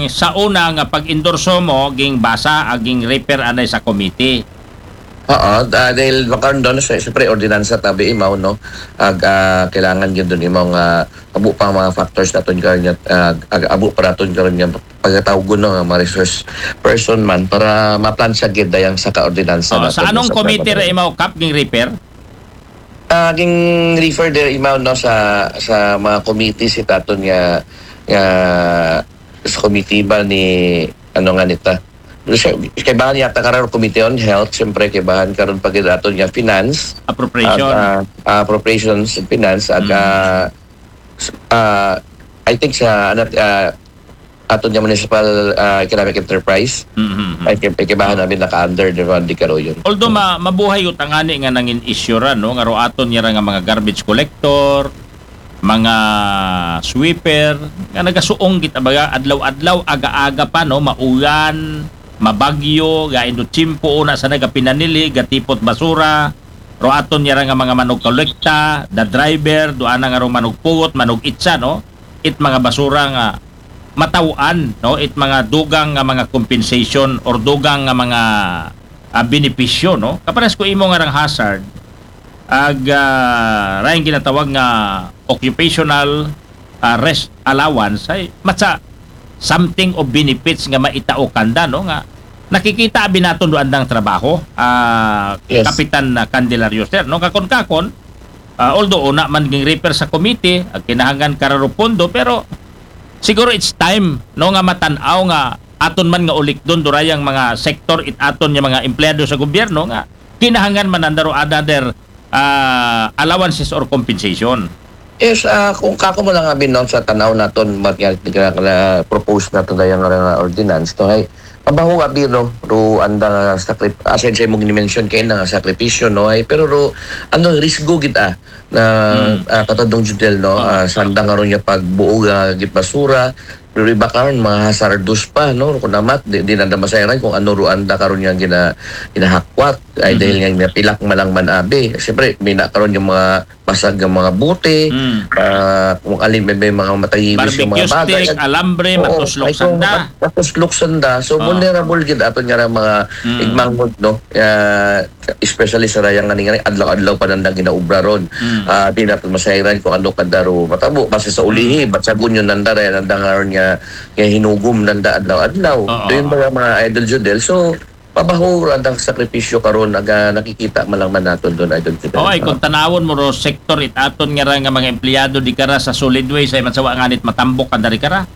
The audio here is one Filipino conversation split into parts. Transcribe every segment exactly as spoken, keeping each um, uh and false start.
sa una nga pag-endorso mo ging basa aging repair anay sa committee. Oo, uh, dahil makaroon doon, siyempre, ordinansa tabi imaw, no? Ag, uh, kailangan yun doon imaw nga abo pa mga factors na doon karoon uh, ag, abo pa na doon karoon yung pagkatawag no, mga resource person man para maplansya gid dayang sa ka-ordinansa. Oh, sa anong committee ra imaw kap ging repair? Uh, ging refer there imaw no sa sa mga committee si taton nga nga sa committee ba ni ano nga nita kaibahan yata karon Committee on Health, siyempre kaibahan karon pagdaton niya finance, appropriation, uh, uh, appropriations and finance at mm. uh, uh, I think sa ano uh, aton niya municipal uh, economic enterprise. Mm-hmm. Ay kaibahan namin naka-under di karo yun. Although ma mabuhay utangani nga nangin issue ra no nga ro aton niya nga mga garbage collector, mga sweeper nga nagasuong git abaga adlaw-adlaw aga-aga pa no maulan mabagyo, gaino chimpo na sa nagapinanili, gatipot basura, roaton niya nga mga manog kolekta, the driver, doan nga ro manog pugot, manog itsa, no? It mga basura nga matawaan, no? It mga dugang nga mga compensation or dugang nga mga uh, benepisyo, no? Kapares ko imo nga rang hazard, ag uh, rayong ginatawag nga occupational uh, rest allowance, ay matsa something of benefits nga maitao kanda no nga nakikita abi naton duan ng trabaho uh, yes. Kapitan na uh, Candelario sir no kakon kakon uh, although una man ging repair sa committee ag kinahanglan kararo pondo pero siguro it's time no nga matan-aw nga aton man nga ulik don durayang mga sektor it aton nga mga empleyado sa gobyerno nga kinahanglan man andaro other uh, allowances or compensation. Yes, uh, kung kako mo lang abin no, sa tanaw naton na propose naton dayang nga ordinance to ay pabaho abi no ro anda sakrip aside sa mong ni-mention kay na sakripisyo no ay pero ro ano risgo gid ah na mm. uh, katadong judel no uh, sanda nga ron niya pagbuo nga git basura pero iba karon mga hazardous pa no kung namat di, di nanda masayaran kung ano ro anda karon yang gina ginahakwat ay mm-hmm. dahil nga pilak malang man abi siyempre may na karon yung mga basag ng mga buti mm. uh, kung alin may, may mga matahibis yung mga bagay stick, alambre, oh, matuslok sanda matuslok sanda so oh. vulnerable gid aton nga mga mm. igmangod no uh, especially sa rayang nga nga adlaw-adlaw pa nandang ginaubra ron mm. uh, di natin masayaran kung ano kadaro matabo base sa ulihi mm. batsagon yun nanda rin nandang nga nga hinugom nanda adlaw-adlaw oh, yung mga, mga idol judel so pabaho ang sakripisyo karon aga nakikita malang man naton doon idol judel. Okay, kung tanawon mo ro sektor it aton nga nga mga empleyado di kara sa solid waste ay matsawa nganit matambok kan dari kara.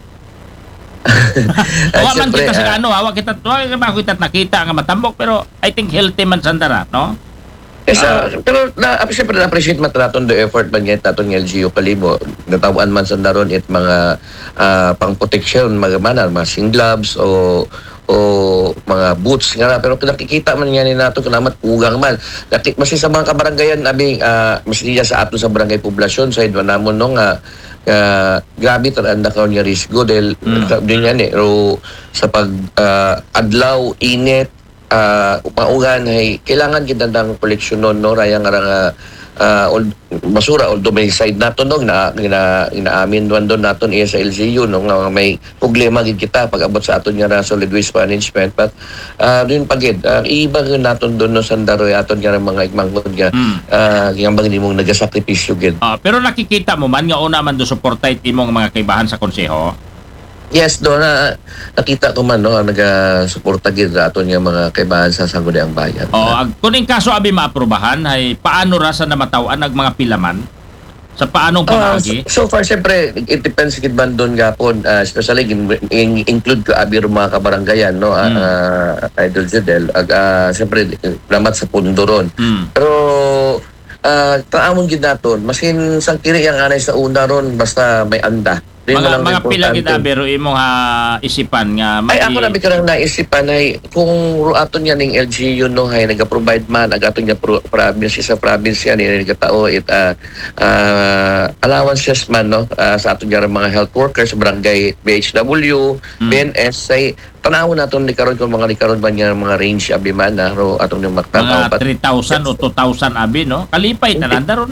Awa man kita sa ano, awa kita, awa kita nakita nga matambok pero I think healthy man sandara, no? Yes, uh, pero na siyempre na-appreciate matraton the effort man ngayon naton ng L G U Kalibo natawaan man sa daron it mga uh, pang-protection mga manan mga sing gloves o o mga boots nga pero nakikita man nga ni nato kanamat ugang man nakik mas sa mga kabaranggayan abi uh, mas niya sa ato sa barangay poblasyon sa idwa namon no nga uh, grabe taranda karon nga risgo dahil mm. din yan eh ro sa pag uh, adlaw init uh, maugan ay kailangan gitandang koleksyonon no raya nga nga uh, old, basura although may side nato no na ina inaamin doon doon naton iya sa L G U no nga may problema gid kita pag abot sa aton nga solid waste management but uh, din pagid uh, iba gyud naton doon no sandaro aton nga mga igmangod nga mm. uh, gambang nimong nagasakripisyo gid. Uh, pero nakikita mo man nga una man do suportay imong mga kaibahan sa konseho. Yes, do na nakita ko man no naga-suporta gid aton nga mga kaibahan sa Sangguniang Bayan. Oh, ag kuning kaso abi maaprubahan ay paano ra sa namataw-an ag mga pilaman? Sa paanong pamagi? Uh, so, so far siyempre it depends gid man doon gapon uh, especially in, in, include ko abi mga kabaranggayan no mm. uh, Idol Judel ag uh, siyempre lamat sa pundo ron. Mm. Pero uh, taamon gid naton masin sang kiri ang anay sa una ron basta may anda. Mga, mga pila kita pero imong ha isipan nga may... Ay ako nabi karang naisipan ay kung aton yan ng L G U no hay naga-provide man ag aton nga pro, province sa province yan ni nagatao it uh, uh, allowances man no uh, sa aton nga mga health workers barangay B H W, hmm. B N S ay tanawon naton ni karon kung mga ni karon man nga mga range abi man na ro aton yung magtanaw mga three thousand o two thousand abi no kalipay na nanda ron.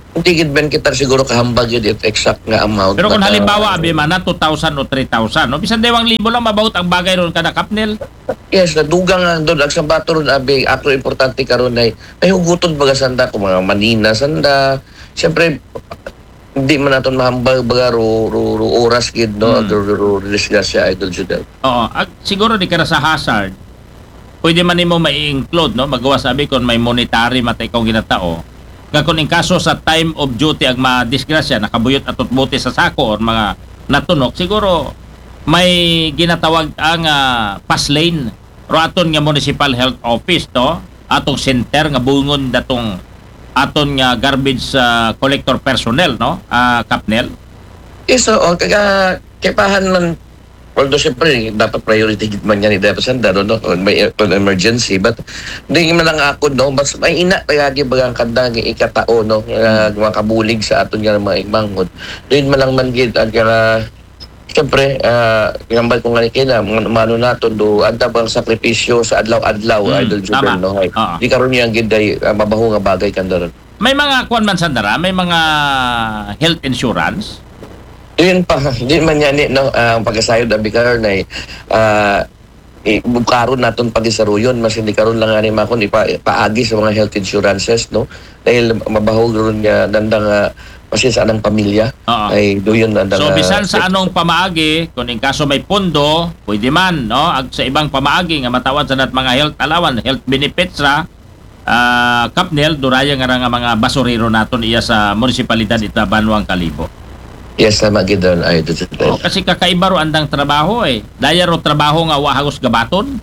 hindi gid ben kita siguro kahambag yun it exact nga amount. Pero kung But, uh, halimbawa, abi man na two thousand o three thousand, no? Bisan dalawang libo lang mabawot ang bagay ron kada kapnel. yes, nadugang nga doon. Ang sambato ron, abi, ako importante karon ay may huguton baga sanda, kung mga manina sanda. Siyempre, hindi man natin mahambag baga ro, ro, ro oras gid no, Hmm. ro, ro, ro, disgrasya, Idol Judel. Oo, ag, siguro di ka na sa hazard. Pwede man nimo mai-include, no? Magawa sabi kung may monetary matay kong ginatao. Nga kung in kaso sa time of duty ang madisgrasya, nakabuyot at buti sa sako or mga natunok, siguro may ginatawag ang uh, pass lane o aton nga municipal health office, no? Atong center nga bungon datong aton nga garbage uh, collector personnel, no? Uh, Kapnel. Yes, so, oh, kaya kipahan man, although siyempre, dapat priority gid man yan, dapat sanda, no, no, may on emergency, but hindi man lang ako, no, mas may ina, kayagi bagang kandang ikatao, no, uh, makabulig sa aton nga mga imangod. Doon man lang man gid, ang kaya, siyempre, uh, gambal ko nga ni kina, mga mano nato, do, anda bang sakripisyo sa adlaw-adlaw, Hmm, Idol Jubel, tama. no, ay, Oo. di karon yang gid ay uh, mabaho nga bagay kandaron. May mga kuan man sandara, may mga health insurance. Yun pa, hindi man yan, eh, no, ah, ang pagkasayod abi karon ay uh, karon naton pagisaruyon, mas hindi karon lang ani makon ipa, paagi sa mga health insurances, no, dahil mabahog ron nga dandang uh, kasi sa anang pamilya Oo. ay doyon dandang So ah, bisan sa anong pamaagi, kung in kaso may pondo, pwede man, no? Ag sa ibang pamaagi nga matawad sa nat mga health allowance, health benefits ra, ah, Kapnel, duraya nga ra nga mga basurero naton iya sa munisipalidad ita Banwang Kalibo. yes na magidon ay do O, kasi kakaiba ro andang trabaho eh. Daya ro trabaho nga wa hagos gabaton.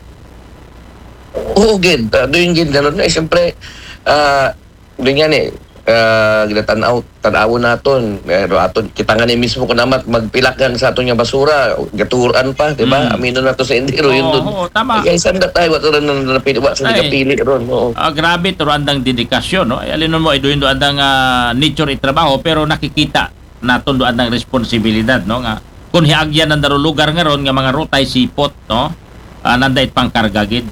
oo gid uh, doyon gid daron ay siyempre ah doon yan eh uh, ginatanaw tanawon naton pero aton kita nga ni mismo ko namat magpilakan sa aton nga basura gaturan pa di ba Mm. amino nato sa indiro yun Oo, doon. oo, tama. Kaya sanda tayo, wato rin na napili, wa sa Ay. pili ron. Oo. Ah, grabe to andang dedikasyon, no? Ay alinon mo iduin do andang ah, nature itrabaho pero nakikita naton do andang responsibilidad, no? Nga kun hiagyan ang daro lugar nga ron nga mga rutay sipot, no? Ah, nandait pang karga gid.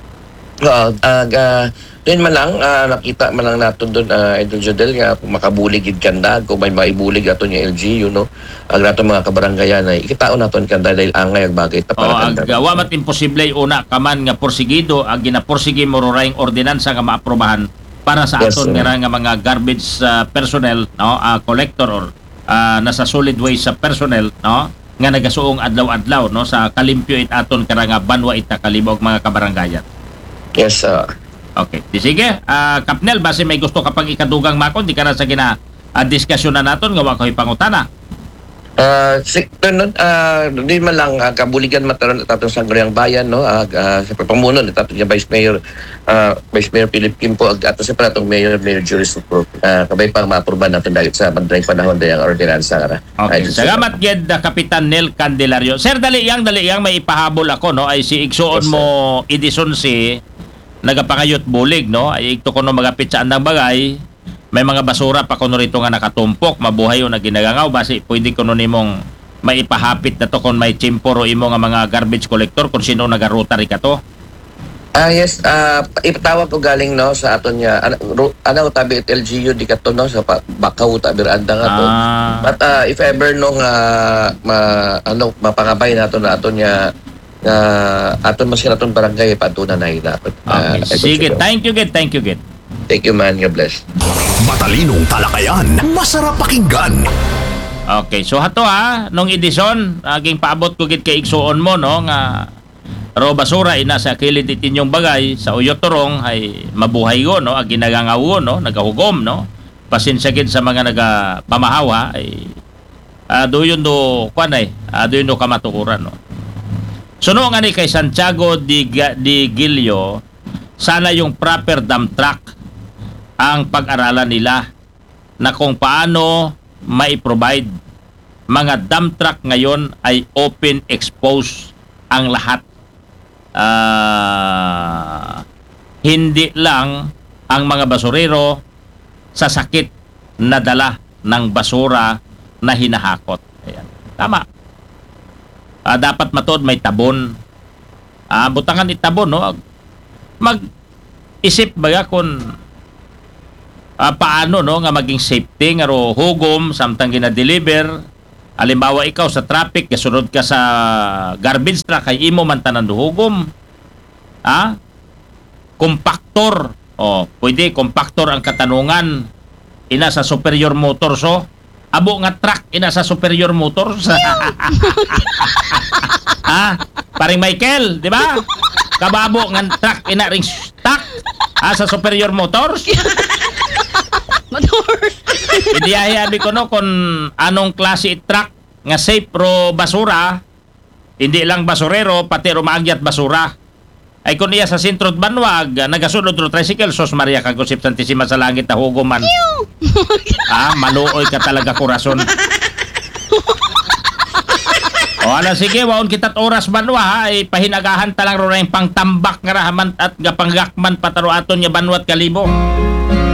Oo, ag, ah, doon man lang, ah, nakita man lang natin doon, uh, Idol Jodel, nga kung makabulig gid kanda, kung may maibulig ato niya L G U, no? Ang nato mga kabaranggayan ay ikitaon naton kanda dahil angay ang bagay ta O para ag kanda. wa mat imposible una kaman nga porsigido ag ginaporsige mo rorayng ordinansa nga maaprobahan para sa Yes, aton sir. nga ra nga mga garbage ah, personnel, no? Ah, collector or ah, nasa solid waste sa personnel, no? Nga nagasuong adlaw-adlaw, no? Sa kalimpyo it aton kara nga banwa ita Kalibo ug mga kabaranggayan. Yes, ah. Okay. Di sige, ah, Kapnel, base may gusto ka pang ikadugang makon, di ka na sa gina uh, diskasyon na naton nga wa ko'y pangutana. Ah, si, nun, ah, di man lang ah, kabuligan mataron at atong sangguniang bayan, no? Ah, ah, sa pamuno ni atong nga Vice Mayor ah, Vice Mayor Philip Kim po ag ato sa atong Mayor Mayor Juris po. Ah, kabay pang maapruban natin dahil sa madayong panahon dayang ordinansa ra. Okay. Ay, Salamat gid uh, Kapitan Nel Candelario. Sir, dali yang dali yang may ipahabol ako, no? Ay si igsuon Yes, sir. mo Edison si nagapangayot bulig, no? Ay igto ko no magapit sa andang bagay. May mga basura pa kuno rito nga nakatumpok, mabuhay o na ginagangaw basi pwede kuno nimong maipahapit na to kung may chimpor o imo nga mga garbage collector kung sino nagarotary ka to. Ah, yes, ah, ipatawag ko galing, no, sa aton niya ana ro- ana tabi at L G U di kato, no, sa pa, Bakaw tabi anda nga to. Ah, But ah, if ever no nga ma, ano mapangabay nato na aton niya nga aton mas aton barangay patunan na ina. okay. Sige, thank you gid, thank you gid. Thank you, man. God bless. Matalinong talakayan, masarap pakinggan. Okay, so hato ha, nung Edison, aging paabot ko gid kay igsuon mo, no, nga ro basura ina sa kilid itinyong bagay sa uyotorong ay mabuhay go, no, ag ginagangaw go, no, nagahugom, no. Pasensya gid sa mga naga pamahaw ha, ay uh, doyon do kwan ay, uh, doyon do kamatukuran, no. So no nga ni kay Santiago di, Ga- di Gilio, sana yung proper dump truck ang pag-aralan nila na kung paano mai-provide. Mga dump truck ngayon ay open expose ang lahat. Ah, hindi lang ang mga basurero sa sakit na dala ng basura na hinahakot. Ayan. Tama. Ah, dapat matod may tabon. Ah, butangan itabon, no? Mag isip baga kung ah, paano no nga maging safety nga ro hugom samtang gina-deliver. Halimbawa ikaw sa traffic kasunod ka sa garbage truck kay imo man tanan hugom. Ha? Compactor. Oh, pwede compactor ang katanungan. Ina sa Superior Motors oh. Abo nga truck ina sa Superior Motors. Ha? Paring Michael, di ba? Kababo nga truck ina ring stock ha, sa Superior Motors. Motor. Idiyayabi ko no kung anong klase truck nga safe ro basura, hindi lang basurero, pati ro maagyat basura. Ay kung iya sa sentro at Banwag, nagasunod ro tricycle, sos Maria kagusip santisima sa langit na hugoman. Ah, maluoy ka talaga kurason. O ala sige, waon kita't oras Banwa ha, ay pahinagahan talang ro na yung pangtambak nga rahaman at gapanggakman pataro aton niya Banwa at Kalibo.